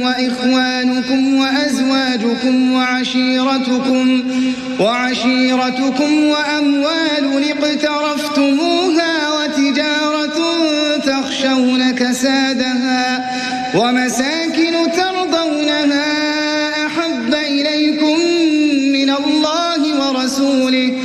وإخوانكم وأزواجكم وعشيرتكم وأموال اقترفتموها وتجارة تخشون كسادها ومساكن ترضونها أحب إليكم من الله ورسوله